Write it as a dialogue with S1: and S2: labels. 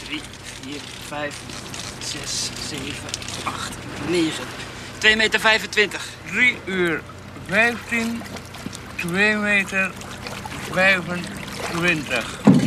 S1: 3, 4, 5, 6, 7, 8, 9. 2,25 meter.
S2: 3 uur 15, 2 meter 25.